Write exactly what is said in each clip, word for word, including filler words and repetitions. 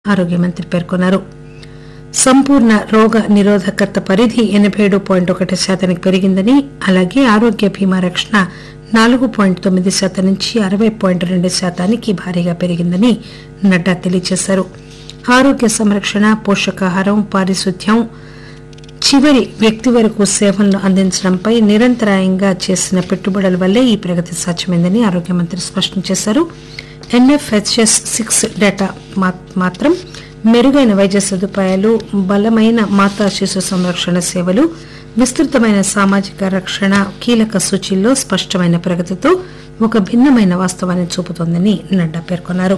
ఆరోగ్య మంత్రి పేర్కొన్నారు. సంపూర్ణ రోగ నిరోధకత పరిధి ఎనబై ఏడు పాయింట్ ఒకటి శాతానికి పెరిగిందని, అలాగే ఆరోగ్య బీమా రక్షణ నాలుగు పాయింట్ తొమ్మిది శాతం నుంచి అరవై పాయింట్ రెండు శాతానికి భారీగా పెరిగిందని నడ్డా తెలియజేశారు. ఆరోగ్య సంరక్షణ, పోషకాహారం, పారిశుద్ధ్యం, చివరి వ్యక్తి వరకు సేవలను అందించడంపై నిరంతరాయంగా చేసిన పెట్టుబడుల వల్లే ఈ ప్రగతి సాధ్యమైందని ఆరోగ్య మంత్రి స్పష్టం చేశారు. ఎన్ఎఫ్హెచ్ఎస్ సిక్స్ డేటా మాత్రం మెరుగైన వైద్య సదుపాయాలు, బలమైన మాతా శిశు సంరక్షణ సేవలు, విస్తృతమైన సామాజిక రక్షణ కీలక సూచీల్లో స్పష్టమైన ప్రగతితో ఒక భిన్నమైన వాస్తవాన్ని చూపుతోందని నడ్డా పేర్కొన్నారు.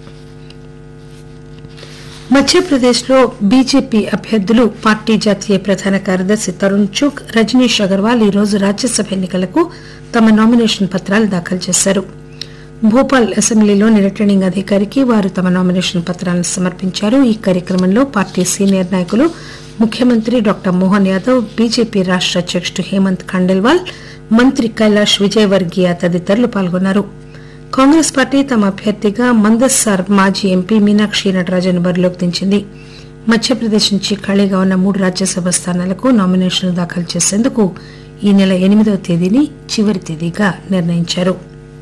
మధ్యప్రదేశ్ లో బీజేపీ అభ్యర్థులు పార్టీ జాతీయ ప్రధాన కార్యదర్శి తరుణ్ చుగ్, రజనీష్ అగర్వాల్ ఈరోజు రాజ్యసభ ఎన్నికలకు తమ నామినేషన్ పత్రాలు దాఖలు చేశారు. భోపాల్ అసెంబ్లీలోని రిటర్నింగ్ అధికారికి వారు తమ నామినేషన్ పత్రాలను సమర్పించారు. ఈ కార్యక్రమంలో పార్టీ సీనియర్ నాయకులు, ముఖ్యమంత్రి డాక్టర్ మోహన్ యాదవ్, బీజేపీ రాష్ట అధ్యకుడు హేమంత్ ఖండేల్వాల్, మంత్రి కైలాష్ విజయవర్గీయ తదితరులు పాల్గొన్నారు. కాంగ్రెస్ పార్టీ తమ అభ్యర్థిగా మందస్సార్ మాజీ ఎంపీ మీనాక్షి నటరాజన్ బరిలోకి దించింది. మధ్యప్రదేశ్ నుంచి ఖాళీగా ఉన్న మూడు రాజ్యసభ స్థానాలకు నామినేషన్లు దాఖలు చేసేందుకు ఈ నెల ఎనిమిదవ తేదీని చివరి తేదీగా నిర్ణయించారు.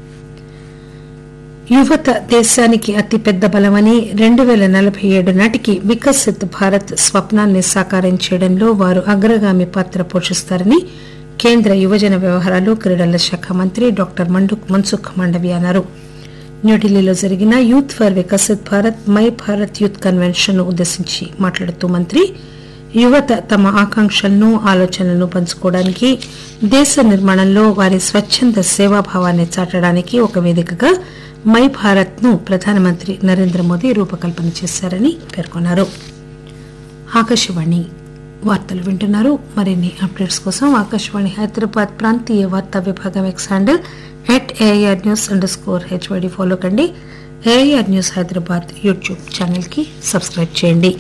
యువత దేశానికి అతిపెద్ద బలమని, రెండు పేల నలభై ఏడు నాటికి వికసిత్ భారత్ స్వప్నాన్ని సాకారం చేయడంలో వారు అగ్రగామి పాత్ర పోషిస్తారని కేంద్ర యువజన వ్యవహారాలు, క్రీడల శాఖ మంత్రి డాక్టర్ మన్సుఖ్ మాండవీయ అన్నారు. న్యూఢిల్లీలో జరిగిన youth for Viksit Bharat my Bharat youth convention ను ఉద్దేశించి మాట్లాడుతూ మంత్రి, యువత తమ ఆకాంక్షలను, ఆలోచనలను పంచుకోవడానికి, దేశ నిర్మాణంలో వారి స్వచ్చంద సేవాభావాన్ని చాటడానికి ఒక వేదికగా మై భారత్ ను ప్రధానమంత్రి నరేంద్ర మోదీ రూపకల్పన చేశారని పేర్కొన్నారు. ఆకాశవాణి వార్తలు వింటున్నారు. మరిన్ని అప్డేట్స్ కోసం ఆకాశవాణి హైదరాబాద్ ప్రాంతీయ వార్తా విభాగం X handle at AIR news under score HYD follow కండి. AIR news Hyderabad YouTube channel కి సబ్స్క్రైబ్ చేయండి.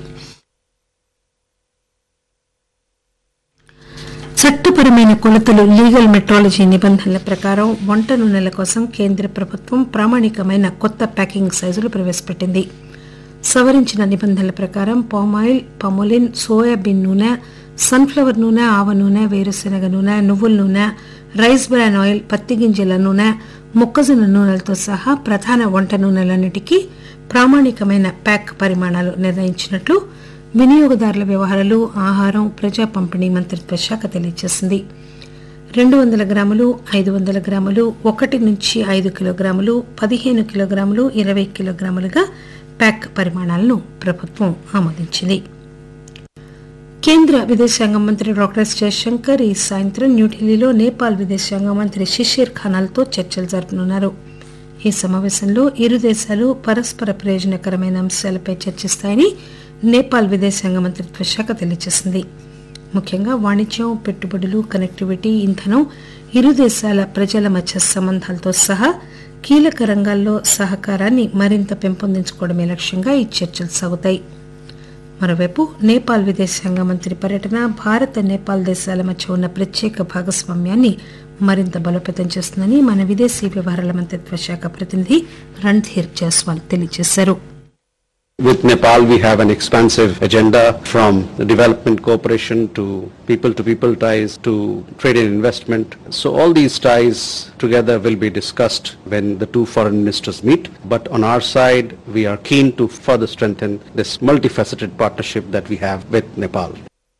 చట్టపరమైన కొలతలు, లీగల్ మెట్రాలజీ నిబంధనల ప్రకారం వంట నూనెల కోసం కేంద్ర ప్రభుత్వం ప్రామాణికమైన కొత్త ప్యాకింగ్ సైజులు ప్రవేశపెట్టింది. సవరించిన నిబంధనల ప్రకారం పామాయిల్, పమోలిన్, సోయాబీన్ నూనె, సన్ఫ్లవర్ నూనె, ఆవ నూనె, వేరుశెనగ నూనె, నువ్వుల నూనె, రైస్ బ్రాన్ ఆయిల్, పత్తి గింజల నూనె, మొక్కజొన్న నూనెలతో సహా ప్రధాన వంట నూనెలన్నిటికీ ప్రామాణికమైన ప్యాక్ పరిమాణాలు నిర్ణయించినట్లు వినియోగదారుల వ్యవహారాలు, ఆహారం, ప్రజా పంపిణీ మంత్రిత్వ శాఖ తెలియజేసింది. రెండు వందల గ్రాములు, ఐదు వందల గ్రాములు, ఒకటి నుంచి ఐదు కిలోగ్రాములు, పదిహేను కిలోగ్రాములు, ఇరవై కిలోగ్రాములుగా ప్యాక్ పరిమాణాలను ప్రభుత్వం ఆమోదించింది. కేంద్ర విదేశాంగ మంత్రి డాక్టర్ ఎస్ జయశంకర్ ఈ సాయంత్రం న్యూఢిల్లీలో నేపాల్ విదేశాంగ మంత్రి షిషిర్ ఖానాల్తో చర్చలు జరపనున్నారు. ఈ సమావేశంలో ఇరు దేశాలు పరస్పర ప్రయోజనకరమైన అంశాలపై చర్చిస్తాయని నేపాల్ విదేశాంగ మంత్రిత్వ శాఖ తెలియజేసింది. ముఖ్యంగా వాణిజ్యం, పెట్టుబడులు, కనెక్టివిటీ, ఇంధనం, ఇరు దేశాల ప్రజల మధ్య సంబంధాలతో సహా కీలక రంగాల్లో సహకారాన్ని మరింత పెంపొందించుకోవడమే లక్ష్యంగా ఈ చర్చలు సాగుతాయి. మరోవైపు నేపాల్ విదేశాంగ మంత్రి పర్యటన భారత్, నేపాల్ దేశాల మధ్య ఉన్న ప్రత్యేక భాగస్వామ్యాన్ని మరింత బలోపేతం చేస్తుందని మన విదేశీ వ్యవహారాల మంత్రిత్వ శాఖ ప్రతినిధి రణ్ధీర్ జైస్వాల్ తెలియజేశారు. With Nepal, we have an expansive agenda from the development cooperation to people-to-people ties to trade and investment. So all these ties together will be discussed when the two foreign ministers meet. But on our side, we are keen to further strengthen this multifaceted partnership that we have with Nepal.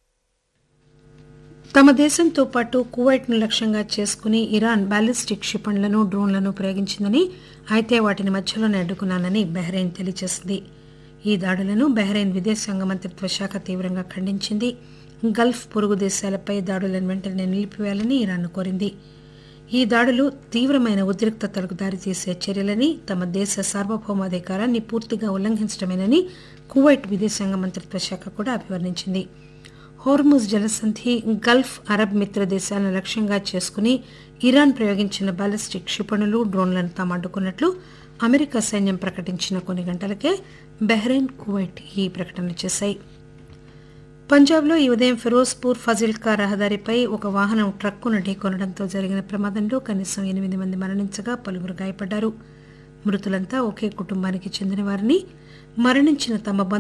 తమ దేశంతో పాటు Kuwait ను లక్ష్యంగా చేసుకుని Iran ballistic క్షిపణులను, డ్రోన్లను ప్రయోగించిందని, అయితే వాటిని మధ్యలోనే అడ్డుకున్నానని Bahrain తెలియజేసింది. ఈ దాడులను బహ్రెయిన్ విదేశాంగ మంత్రిత్వ శాఖ తీవ్రంగా ఖండించింది. గల్ఫ్ పొరుగు దేశాలపై దాడులను వెంటనే నిలిపివేయాలని ఇరాన్ కోరింది. ఈ దాడులు తీవ్రమైన ఉద్రిక్తతలకు దారితీసే చర్యలని, తమ దేశ సార్వభౌమాధికారాన్ని పూర్తిగా ఉల్లంఘించడమేనని కువైట్ విదేశాంగ మంత్రిత్వ శాఖ కూడా అభివర్ణించింది. హోర్ముజ్ జలసంధి, గల్ఫ్, అరబ్ మిత్ర దేశాలను లక్ష్యంగా చేసుకుని ఇరాన్ ప్రయోగించిన బాలిస్టిక్ క్షిపణులు, డ్రోన్లను తాము అడ్డుకున్నట్లు అమెరికా సైన్యం ప్రకటించిన కొన్ని గంటలకే బహ్రెయిన్, కువైట్ ఈ ప్రకటనలు చేశాయి. పంజాబ్లో ఈ ఉదయం ఫిరోజ్పూర్ ఫజిల్కా రహదారిపై ఒక వాహనం ట్రక్కును ఢీకొనడంతో జరిగిన ప్రమాదంలో కనీసం ఎనిమిది మంది మరణించగా పలువురు గాయపడ్డారు. మృతులంతా ఒకే కుటుంబానికి చెందినవారని మరణించిన తమ